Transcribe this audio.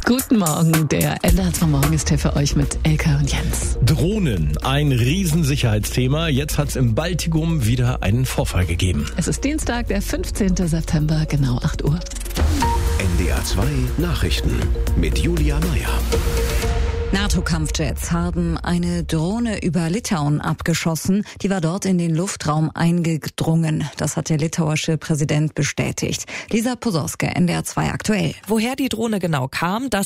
Guten Morgen, der NDR 2 Morgen ist hier für euch mit Elke und Jens. Drohnen, ein Riesensicherheitsthema. Jetzt hat es im Baltikum wieder einen Vorfall gegeben. Es ist Dienstag, der 15. September, genau 8 Uhr. NDR 2 Nachrichten mit Julia Meyer. NATO-Kampfjets haben eine Drohne über Litauen abgeschossen. Die war dort in den Luftraum eingedrungen. Das hat der litauische Präsident bestätigt. Lisa Posorske, NDR 2 aktuell. Woher die Drohne genau kam, das